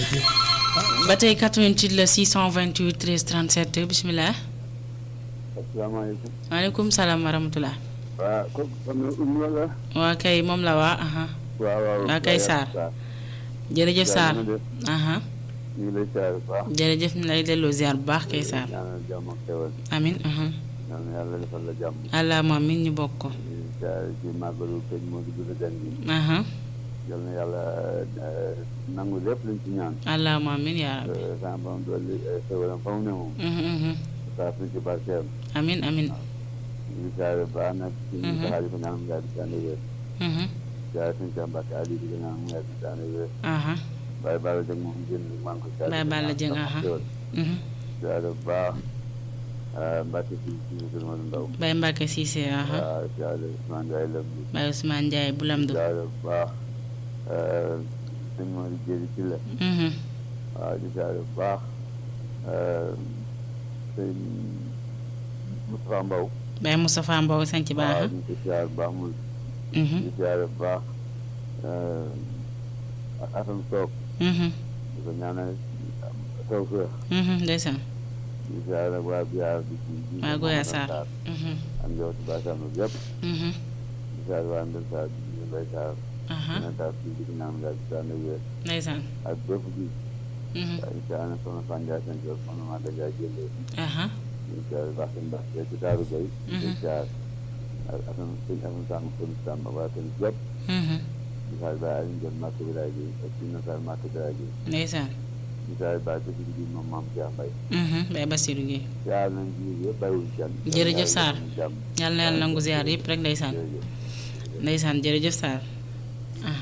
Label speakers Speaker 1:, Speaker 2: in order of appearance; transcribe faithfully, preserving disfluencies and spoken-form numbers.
Speaker 1: ba tey quatre-vingt-huit la six cent vingt-huit treize trente-sept bisimilah.
Speaker 2: asalaamaaleykum.
Speaker 1: maaleykum salaam wa rahmatulah.
Speaker 2: waaw kooku xam nga Oumy la.
Speaker 1: waa kay moom la waa.
Speaker 2: waaw waaw
Speaker 1: waa kay Sarr. jërëjëf Sarr.
Speaker 2: ñu ngi lay ziar bu baax.
Speaker 1: jërëjëf ñu lay delloo ziar bu baax kay Sarr.
Speaker 2: ñaanal jàmm ak xewal.
Speaker 1: amin
Speaker 2: ñaan yàlla defal la jàmm.
Speaker 1: allahumma amin ñu bokk ko.
Speaker 2: ziar ci màggalu sëñ Modou Bousso Dieng bi. yal na yàlla nangu lépp luñ ci ñaan.
Speaker 1: allahumma amin yaa rabbi.
Speaker 2: sama borom dolli xewalam fa mu ne moom. saa suñ ci barkeem.
Speaker 1: amin amin.
Speaker 2: ñu ngi ziar bu baax nag. ci ñu taxaw di ko ñaan mu daal di tànn wér. ziar suñ ci Mbacke Aliou di ko ñaan mu daal di tànn wér. Baye Balla Dieng moom génn maa ngi ko ziar.
Speaker 1: Baye Balla Dieng
Speaker 2: ziar bu baax Mbacke si si Moussa Ndaw.
Speaker 1: Baye Mbacke Cissé.
Speaker 2: waaw ziar Ousmane Ndiaye Lamdou.
Speaker 1: Baye Ousmane Ndiaye bu Lamdou.
Speaker 2: ziar bu baax sëñ Mori Jéeri ci la. waaw di ziar bu baax sëñ Moustapha Mbow.
Speaker 1: Baye Moustapha Mbow sañ ci baax.
Speaker 2: waaw ñu ngi ko ziar bu baax mu. di ziar bu baax Assane Sow. di ko ñaanal taw féex.
Speaker 1: ndeysaan.
Speaker 2: di ziar ak waa Biar bi ci.
Speaker 1: waa Goya Sarr.
Speaker 2: ak yow si Bassam yëpp. di ziar waa Ndel Sarr di Mbaye Sarr. dina taal fii di ko ñaan daal di tànn wér.
Speaker 1: ndeysaan.
Speaker 2: ak bépp bi. waaye di ziar soxna Fane Ndiaye seen kër soxna Mada Ndiaye jëlee. di ziar bu baax seen baax ci Daaru Gueye. di ziar ak Assane sëñ Assane Samb sëñ Samb waa tamit yëpp. di ziar ba Aliou Ndiol Màkk Biraye gi ak Sina Sarr Màkk Biraye gi.
Speaker 1: ndeysaan.
Speaker 2: di ziar ba Bassirou Guèye moom maam Cheikh Mbaye.
Speaker 1: Baye Bassirou Guèye.
Speaker 2: ziar nañ ji yëpp bàyyiwuñ kenn.
Speaker 1: jërëjëf Sarr yàlla na yàlla nangu ziar yëpp rek ndeysaan. ndeysaan jërëjëf Sarr.